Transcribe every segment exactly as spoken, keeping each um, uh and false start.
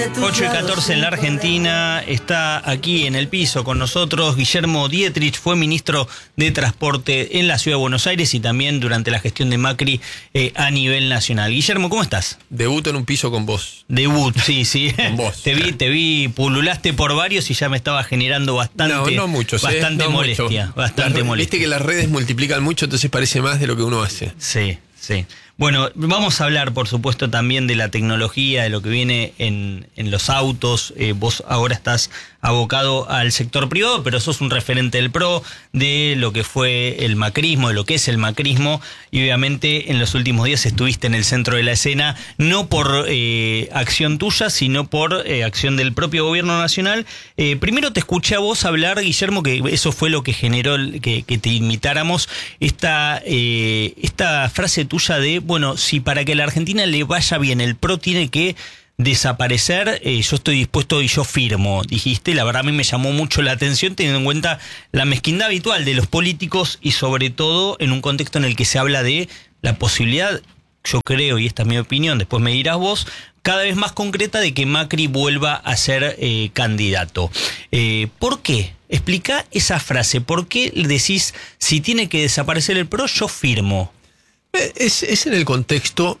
ocho y catorce en la Argentina, está aquí en el piso con nosotros Guillermo Dietrich, fue ministro de Transporte en la Ciudad de Buenos Aires y también durante la gestión de Macri eh, a nivel nacional. Guillermo, ¿cómo estás? Debuto en un piso con vos. Debut, sí, sí. Con vos. Te vi, te vi, pululaste por varios y ya me estaba generando bastante, no, no muchos, bastante eh, no molestia. mucho. Bastante Las, molestia. Viste que las redes multiplican mucho, entonces parece más de lo que uno hace. Sí, sí. Bueno, vamos a hablar, por supuesto, también de la tecnología, de lo que viene en, en los autos. Eh, vos ahora estás abocado al sector privado, pero sos un referente del PRO, de lo que fue el macrismo, de lo que es el macrismo, y obviamente en los últimos días estuviste en el centro de la escena, no por eh, acción tuya, sino por eh, acción del propio gobierno nacional. Eh, primero te escuché a vos hablar, Guillermo, que eso fue lo que generó que, que te invitáramos, esta, eh, esta frase tuya de, bueno, si para que a la Argentina le vaya bien el PRO tiene que desaparecer, eh, yo estoy dispuesto y yo firmo, dijiste. La verdad a mí me llamó mucho la atención teniendo en cuenta la mezquindad habitual de los políticos y sobre todo en un contexto en el que se habla de la posibilidad, yo creo, y esta es mi opinión, después me dirás vos, cada vez más concreta de que Macri vuelva a ser eh, candidato. Eh, ¿Por qué? Explica esa frase. ¿Por qué decís, si tiene que desaparecer el PRO, yo firmo? Es, es en el contexto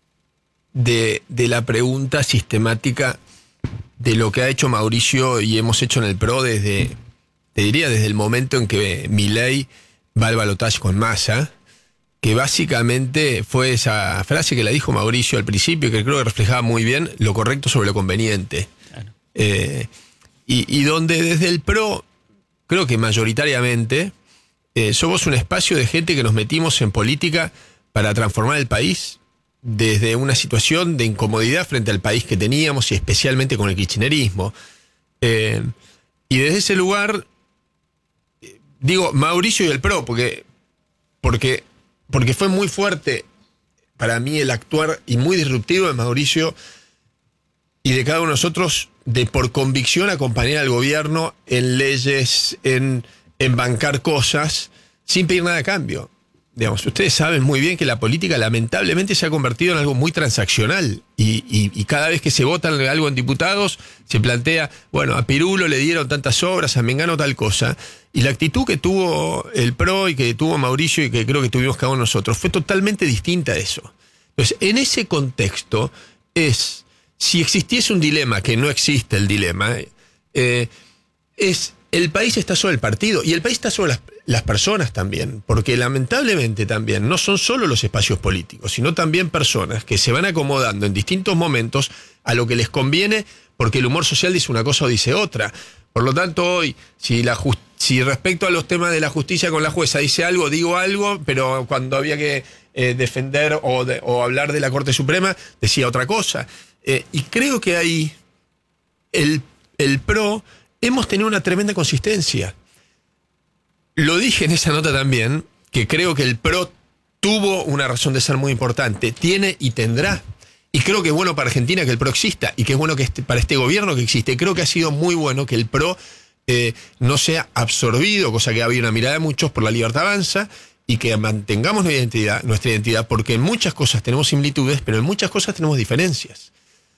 de, de la pregunta sistemática de lo que ha hecho Mauricio y hemos hecho en el PRO desde, te diría, desde el momento en que Milei va al balotaje con Massa, que básicamente fue esa frase que la dijo Mauricio al principio, que creo que reflejaba muy bien lo correcto sobre lo conveniente. Claro. Eh, y, y donde desde el PRO, creo que mayoritariamente, eh, somos un espacio de gente que nos metimos en política para transformar el país desde una situación de incomodidad frente al país que teníamos y especialmente con el kirchnerismo. Eh, y desde ese lugar, digo Mauricio y el PRO, porque, porque, porque fue muy fuerte para mí el actuar y muy disruptivo de Mauricio y de cada uno de nosotros de por convicción acompañar al gobierno en leyes, en, en bancar cosas sin pedir nada a cambio. Digamos, ustedes saben muy bien que la política lamentablemente se ha convertido en algo muy transaccional y, y, y cada vez que se vota algo en diputados se plantea, bueno, a Pirulo le dieron tantas obras, a Mengano tal cosa, y la actitud que tuvo el PRO y que tuvo Mauricio y que creo que tuvimos cada uno de nosotros fue totalmente distinta a eso. Entonces, en ese contexto es, si existiese un dilema, que no existe el dilema, eh, es el país está sobre el partido y el país está sobre las, las personas también, porque lamentablemente también no son solo los espacios políticos, sino también personas que se van acomodando en distintos momentos a lo que les conviene, porque el humor social dice una cosa o dice otra. Por lo tanto, hoy, si, la just, si respecto a los temas de la justicia con la jueza dice algo, digo algo, pero cuando había que eh, defender o, de, o hablar de la Corte Suprema, decía otra cosa. Eh, y creo que ahí el, el PRO hemos tenido una tremenda consistencia. Lo dije en esa nota también, que creo que el PRO tuvo una razón de ser muy importante, tiene y tendrá. Y creo que es bueno para Argentina que el PRO exista, y que es bueno que este, para este gobierno que existe. Creo que ha sido muy bueno que el PRO eh, no sea absorbido, cosa que había una mirada de muchos, por la Libertad Avanza, y que mantengamos nuestra identidad, nuestra identidad, porque en muchas cosas tenemos similitudes, pero en muchas cosas tenemos diferencias.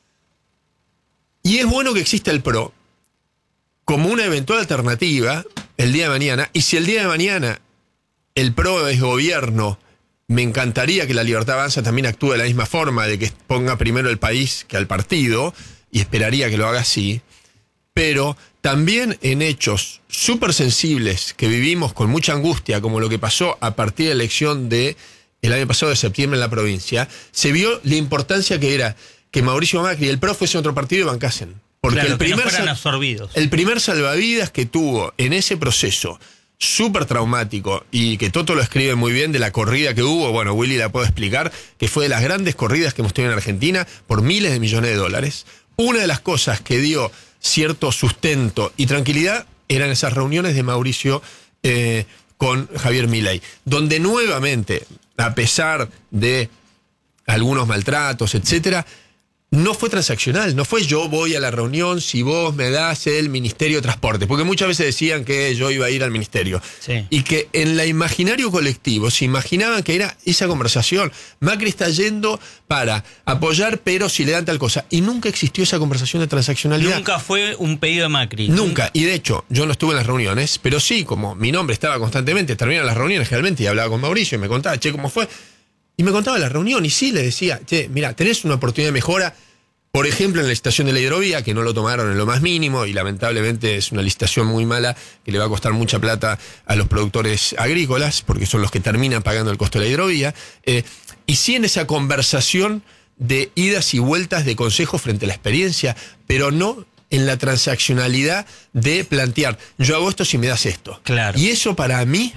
Y es bueno que exista el PRO como una eventual alternativa el día de mañana, y si el día de mañana el PRO es gobierno, me encantaría que la Libertad Avanza también actúe de la misma forma, de que ponga primero el país que al partido, y esperaría que lo haga así, pero también en hechos súper sensibles que vivimos con mucha angustia, como lo que pasó a partir de la elección del año pasado de septiembre en la provincia, se vio la importancia que era que Mauricio Macri y el PRO fuesen otro partido y bancasen. Porque claro, el, primer que no fueran sal, absorbidos. El primer salvavidas que tuvo en ese proceso súper traumático, y que Toto lo escribe muy bien, de la corrida que hubo, bueno, Willy la puedo explicar, que fue de las grandes corridas que hemos tenido en Argentina por miles de millones de dólares. Una de las cosas que dio cierto sustento y tranquilidad eran esas reuniones de Mauricio eh, con Javier Milei, donde nuevamente, a pesar de algunos maltratos, etcétera, no fue transaccional, no fue yo voy a la reunión si vos me das el Ministerio de Transporte, porque muchas veces decían que yo iba a ir al ministerio, sí. y que en el imaginario colectivo se imaginaban que era esa conversación, Macri está yendo para apoyar, pero si le dan tal cosa, y nunca existió esa conversación de transaccionalidad. Nunca fue un pedido de Macri. Nunca, y de hecho, yo no estuve en las reuniones, pero sí, como mi nombre estaba constantemente, terminaban las reuniones generalmente y hablaba con Mauricio y me contaba, che, ¿cómo fue? Y me contaba la reunión y sí le decía, che, mira, tenés una oportunidad de mejora, por ejemplo en la licitación de la hidrovía, que no lo tomaron en lo más mínimo y lamentablemente es una licitación muy mala que le va a costar mucha plata a los productores agrícolas, porque son los que terminan pagando el costo de la hidrovía. Eh, y sí en esa conversación de idas y vueltas de consejo frente a la experiencia, pero no en la transaccionalidad de plantear, yo hago esto si me das esto. Claro. Y eso para mí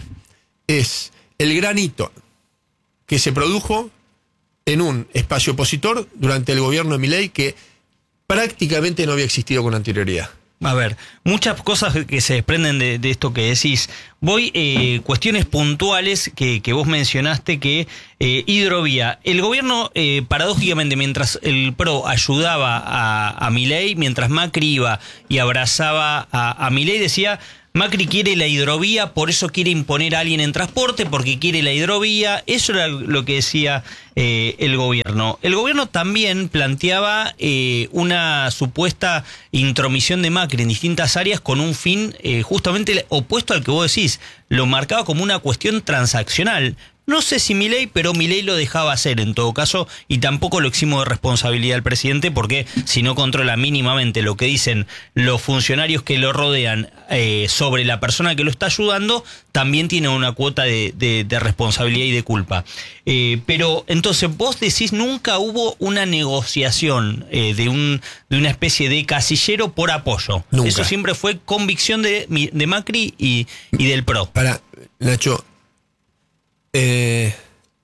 es el gran hito que se produjo en un espacio opositor durante el gobierno de Milei que prácticamente no había existido con anterioridad. A ver, muchas cosas que se desprenden de, de esto que decís. Voy, eh, cuestiones puntuales que, que vos mencionaste, que eh, hidrovía. El gobierno, eh, paradójicamente, mientras el P R O ayudaba a, a Milei, mientras Macri iba y abrazaba a, a Milei, decía... Macri quiere la hidrovía, por eso quiere imponer a alguien en transporte, porque quiere la hidrovía. Eso era lo que decía eh, el gobierno. El gobierno también planteaba eh, una supuesta intromisión de Macri en distintas áreas con un fin eh, justamente opuesto al que vos decís. Lo marcaba como una cuestión transaccional. No sé si Milei, pero Milei lo dejaba hacer en todo caso y tampoco lo eximo de responsabilidad al presidente porque si no controla mínimamente lo que dicen los funcionarios que lo rodean eh, sobre la persona que lo está ayudando, también tiene una cuota de, de, de responsabilidad y de culpa. Eh, pero entonces vos decís nunca hubo una negociación eh, de, un, de una especie de casillero por apoyo. Nunca. Eso siempre fue convicción de, de Macri y, y del P R O. Para, Nacho... Eh,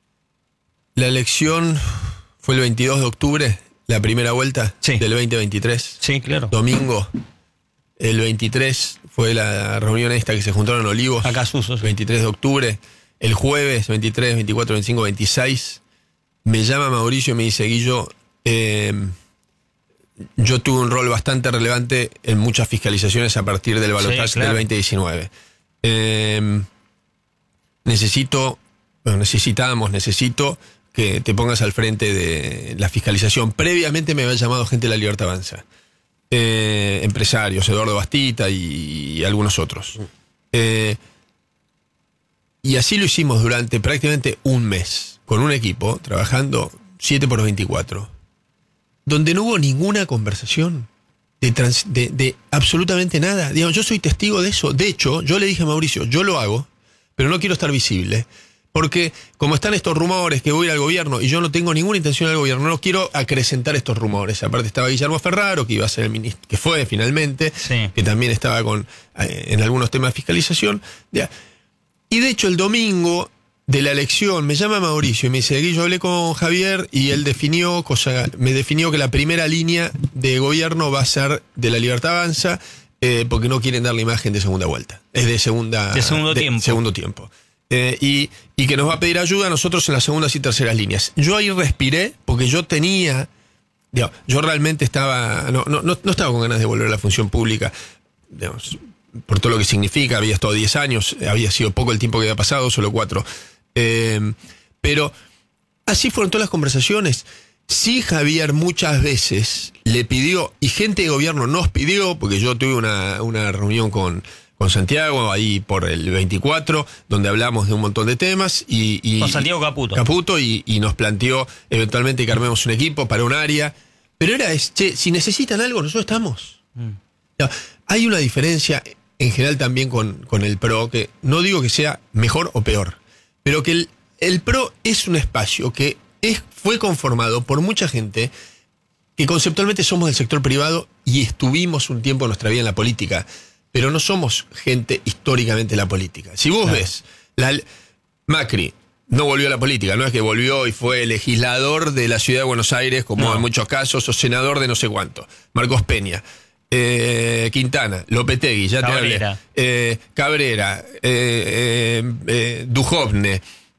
la elección fue el veintidós de octubre, la primera vuelta sí. del veinte veintitrés. Sí, claro. Domingo, el veintitrés fue la reunión esta que se juntaron en Olivos. Acá Suso, sí. veintitrés de octubre. El jueves, veintitrés, veinticuatro, veinticinco, veintiséis, me llama Mauricio y me dice, Guillo, eh, yo tuve un rol bastante relevante en muchas fiscalizaciones a partir del balotaje sí, claro. del veinte diecinueve. Eh, necesito... Bueno, necesitábamos, necesito que te pongas al frente de la fiscalización. Previamente me había llamado gente de La Libertad Avanza, eh, empresarios, Eduardo Bastita y, y algunos otros. Eh, y así lo hicimos durante prácticamente un mes, con un equipo, trabajando siete por veinticuatro, donde no hubo ninguna conversación de, trans, de, de absolutamente nada. Digamos, yo soy testigo de eso. De hecho, yo le dije a Mauricio, yo lo hago, pero no quiero estar visible. Porque como están estos rumores que voy a ir al gobierno y yo no tengo ninguna intención al gobierno, no quiero acrecentar estos rumores. Aparte estaba Guillermo Ferraro, que iba a ser el ministro, que fue finalmente, sí. que también estaba con eh, en algunos temas de fiscalización. Y de hecho el domingo de la elección me llama Mauricio y me dice, Guillo, hablé con Javier y él definió, cosa, me definió que la primera línea de gobierno va a ser de La Libertad Avanza, eh, porque no quieren dar la imagen de segunda vuelta. Es de segunda de segundo de, tiempo. Segundo tiempo. Eh, y, y que nos va a pedir ayuda a nosotros en las segundas y terceras líneas. Yo ahí respiré porque yo tenía, digamos, yo realmente estaba, no, no, no estaba con ganas de volver a la función pública, digamos, por todo lo que significa, había estado diez años, había sido poco el tiempo que había pasado, solo cuatro. Eh, pero así fueron todas las conversaciones. Sí, Javier muchas veces le pidió, y gente de gobierno nos pidió, porque yo tuve una, una reunión con... con Santiago, ahí por el veinticuatro, donde hablamos de un montón de temas. Y, y, con Santiago Caputo. Caputo y, y nos planteó eventualmente que armemos un equipo para un área. Pero era, es, che, si necesitan algo, nosotros estamos. Mm. No, hay una diferencia en general también con, con el P R O, que no digo que sea mejor o peor, pero que el, el P R O es un espacio que es, fue conformado por mucha gente que conceptualmente somos del sector privado y estuvimos un tiempo en nuestra vida en la política. Pero no somos gente históricamente de la política. Si vos claro. ves, la, Macri no volvió a la política, no es que volvió y fue legislador de la ciudad de Buenos Aires, como no. en muchos casos, o senador de no sé cuánto. Marcos Peña, eh, Quintana, Lopetegui, ya Cabrera. te hablé. Eh, Cabrera, eh, eh, eh, Duhovne,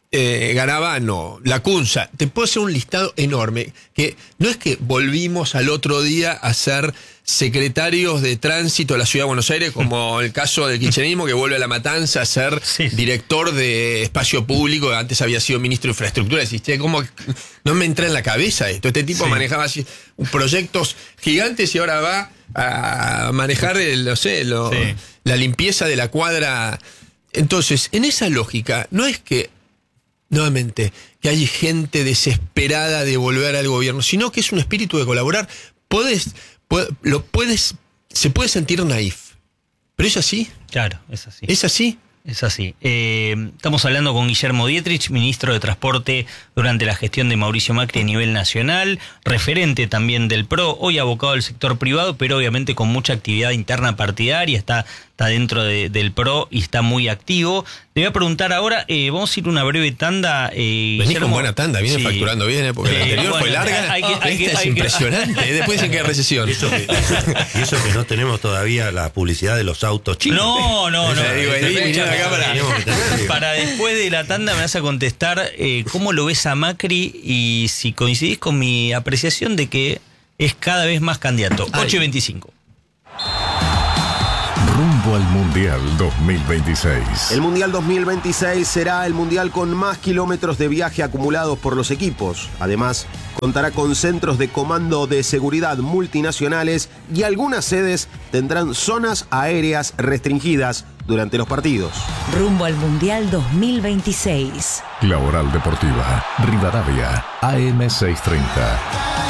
eh, Garabano, Lacunza, te puedo hacer un listado enorme, que no es que volvimos al otro día a ser secretarios de tránsito de la Ciudad de Buenos Aires, como el caso del kirchnerismo, que vuelve a La Matanza a ser sí. director de espacio público, que antes había sido ministro de infraestructura. Decís, ¿cómo? No me entra en la cabeza esto. Este tipo sí. manejaba así proyectos gigantes y ahora va a manejar, el, no sé, lo, sí. la limpieza de la cuadra. Entonces, en esa lógica, no es que, nuevamente, que hay gente desesperada de volver al gobierno, sino que es un espíritu de colaborar. Podés, puede, lo puedes, se puede sentir naif, pero es así. Claro, es así. Es así. Es así. Eh, estamos hablando con Guillermo Dietrich, ministro de Transporte durante la gestión de Mauricio Macri a nivel nacional, referente también del P R O, hoy abocado al sector privado, pero obviamente con mucha actividad interna partidaria, está, está dentro de, del P R O y está muy activo. Le voy a preguntar ahora, eh, vamos a ir a una breve tanda. Eh, Venís Guillermo, con buena tanda, viene sí. facturando bien, ¿eh? Porque sí, la anterior bueno, fue larga. Hay que, hay que, Esta hay es que, impresionante, hay, después dicen que hay recesión. Y eso que, y eso que no tenemos todavía la publicidad de los autos chinos. No, no, no. Digo, vení, vení a la cámara. Para después de la tanda me vas a contestar eh, cómo lo ves a Macri y si coincidís con mi apreciación de que es cada vez más candidato. ocho y veinticinco. Rumbo al Mundial dos mil veintiséis. El Mundial dos mil veintiséis será el mundial con más kilómetros de viaje acumulados por los equipos. Además, contará con centros de comando de seguridad multinacionales y algunas sedes tendrán zonas aéreas restringidas durante los partidos. Rumbo al Mundial dos mil veintiséis. Laboral Deportiva, Rivadavia, A M seiscientos treinta.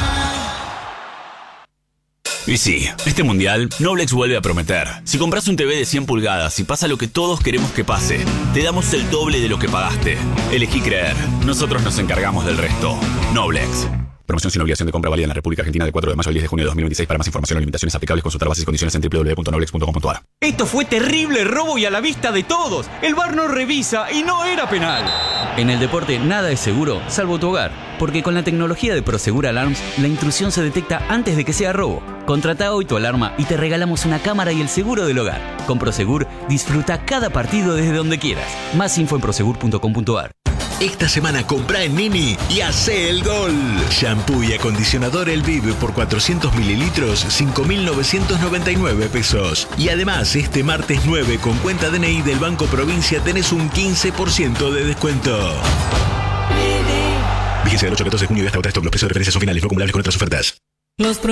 Y sí, este mundial, Noblex vuelve a prometer. Si compras un T V de cien pulgadas y pasa lo que todos queremos que pase, te damos el doble de lo que pagaste. Elegí creer. Nosotros nos encargamos del resto. Noblex. Promoción sin obligación de compra válida en la República Argentina del cuatro de mayo al diez de junio de dos mil veintiséis. Para más información o limitaciones aplicables, consultar bases y condiciones en doble u doble u doble u punto noblex punto com punto a r. Esto fue terrible robo y a la vista de todos. El V A R no revisa y no era penal. En el deporte nada es seguro, salvo tu hogar. Porque con la tecnología de Prosegur Alarms, la intrusión se detecta antes de que sea robo. Contrata hoy tu alarma y te regalamos una cámara y el seguro del hogar. Con Prosegur, disfruta cada partido desde donde quieras. Más info en prosegur punto com punto a r. Esta semana compra en Nini y hace el gol. Shampoo y acondicionador El Vive por cuatrocientos mililitros, cinco mil novecientos noventa y nueve pesos. Y además, este martes nueve con cuenta D N I del Banco Provincia tenés un quince por ciento de descuento. Vigencia del ocho al catorce de junio y hasta agotar stock. Los precios de referencia son finales, no acumulables con otras ofertas. Los